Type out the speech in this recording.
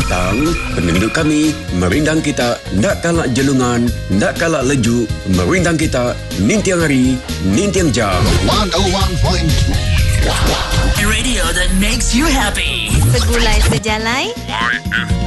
datang, penenduk kami merindang kita, nak kalak jelungan, nak kalak leju, merindang kita, nintiang hari, nintiang jam. 101.3 Radio that makes you happy. Segulai sejalai